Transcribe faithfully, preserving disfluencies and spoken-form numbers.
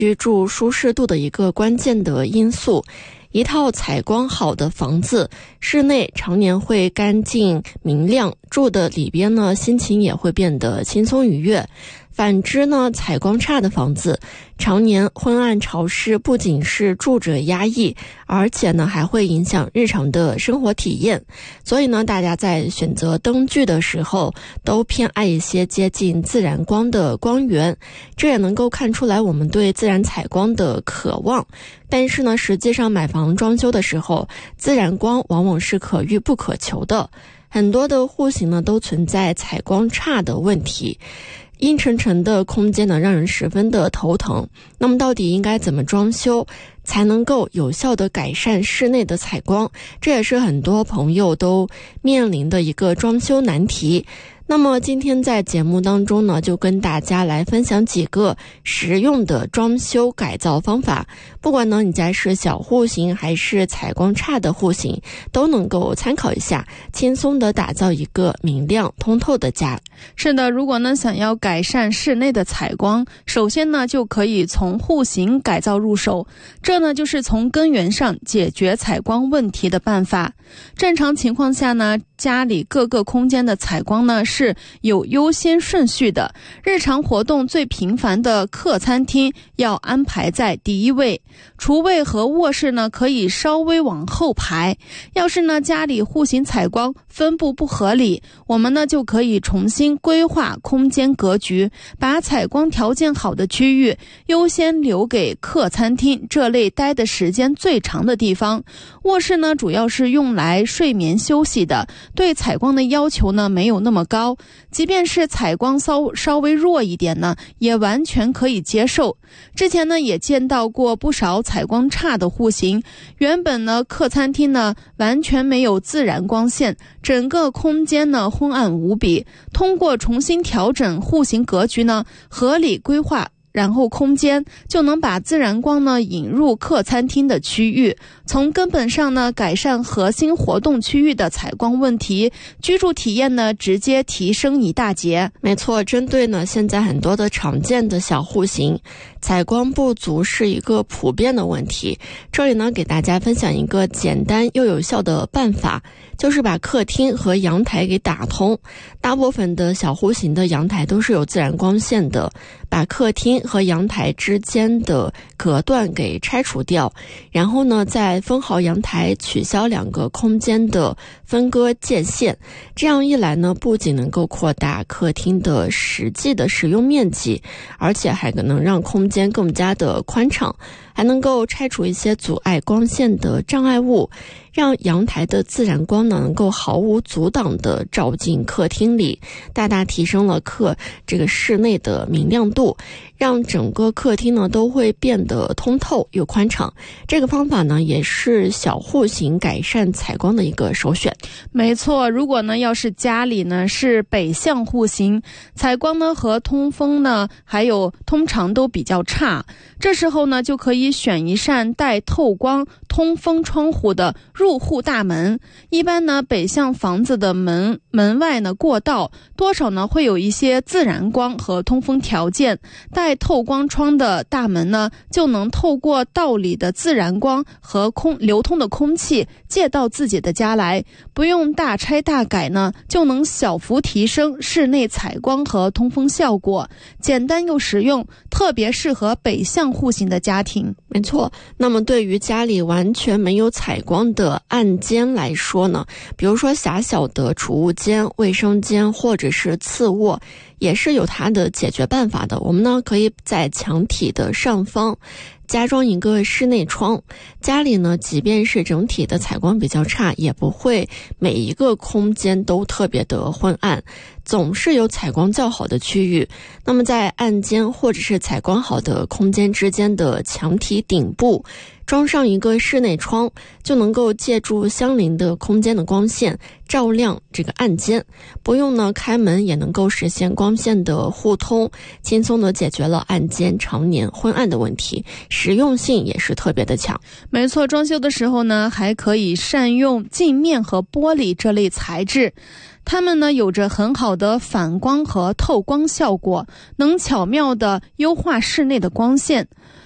居住舒适度的一个关键的因素。一套采光好的房子，室内常年会干净明亮，住的里边呢，心情也会变得轻松愉悦。反之呢，采光差的房子，常年昏暗潮湿，不仅是住着压抑，而且呢还会影响日常的生活体验。所以呢，大家在选择灯具的时候，都偏爱一些接近自然光的光源，这也能够看出来我们对自然采光的渴望。但是呢，实际上买房装修的时候，自然光往往是可遇不可求的，很多的户型呢都存在采光差的问题。阴沉沉的空间呢，让人十分的头疼。那么到底应该怎么装修才能够有效的改善室内的采光？这也是很多朋友都面临的一个装修难题。那么今天在节目当中呢，就跟大家来分享几个实用的装修改造方法。不管呢你家是小户型还是采光差的户型，都能够参考一下，轻松的打造一个明亮通透的家。 是的，如果呢想要改善室内的采光，首先呢就可以从户型改造入手，这呢就是从根源上解决采光问题的办法。正常情况下呢，家里各个空间的采光呢是有优先顺序的，日常活动最频繁的客餐厅要安排在第一位，厨卫和卧室呢可以稍微往后排。要是呢家里户型采光分布不合理，我们呢就可以重新规划空间格局，把采光条件好的区域优先留给客餐厅这类待的时间最长的地方。卧室呢主要是用来睡眠休息的，对采光的要求呢没有那么高，即便是采光稍稍微弱一点呢，也完全可以接受。之前呢也见到过不少采光差的户型，原本呢客餐厅呢完全没有自然光线，整个空间呢昏暗无比。通过重新调整户型格局呢，合理规划，然后空间就能把自然光呢引入客餐厅的区域，从根本上呢改善核心活动区域的采光问题，居住体验呢直接提升一大截。 没错，针对呢现在很多的常见的小户型，采光不足是一个普遍的问题。这里呢给大家分享一个简单又有效的办法，就是把客厅和阳台给打通。大部分的小户型的阳台都是有自然光线的，把客厅和阳台之间的隔断给拆除掉，然后呢再分好阳台，取消两个空间的分割界限。这样一来呢，不仅能够扩大客厅的实际的使用面积，而且还可能让空间更加的宽敞，还能够拆除一些阻碍光线的障碍物，让阳台的自然光呢能够毫无阻挡的照进客厅里，大大提升了客这个室内的明亮度，让整个客厅呢都会变得通透又宽敞。这个方法呢也是小户型改善采光的一个首选。 没错，如果呢要是家里呢是北向户型，采光呢和通风呢还有通常都比较差，这时候呢就可以选一扇带透光通风窗户的入户大门。一般呢北向房子的门门外呢过道多少呢会有一些自然光和通风条件，带透光窗的大门呢就能透过道里的自然光和空流通的空气借到自己的家来，不用大拆大改呢，就能小幅提升室内采光和通风效果，简单又实用，特别适合北向户型的家庭。 没错，那么对于家里完全没有采光的暗间来说呢，比如说狭小的储物间、卫生间或者是次卧，也是有它的解决办法的。我们呢可以在墙体的上方加装一个室内窗，家里呢即便是整体的采光比较差，也不会每一个空间都特别的昏暗，总是有采光较好的区域。那么在暗间或者是采光好的空间之间的墙体顶部装上一个室内窗，就能够借助相邻的空间的光线照亮这个暗间，不用呢开门也能够实现光线的互通，轻松的解决了暗间常年昏暗的问题，实用性也是特别的强。 没错，装修的时候呢还可以善用镜面和玻璃这类材质，它们呢有着很好的反光和透光效果，能巧妙地优化室内的光线。